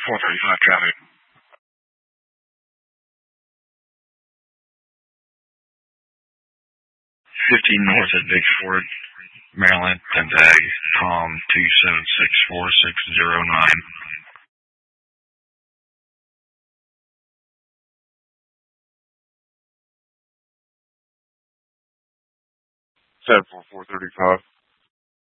435 traffic. 50 north at Big Ford, Maryland, Tag, Tom 2764609. 74435.